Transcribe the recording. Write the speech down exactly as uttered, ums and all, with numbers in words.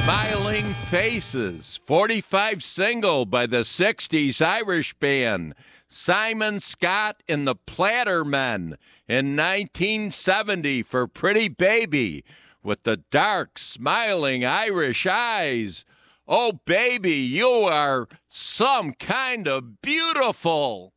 Smiling Faces, forty-five single by the sixties Irish band Simon Scott and the Plattermen in nineteen seventy for Pretty Baby with the dark, smiling Irish eyes. Oh, baby, you are some kind of beautiful.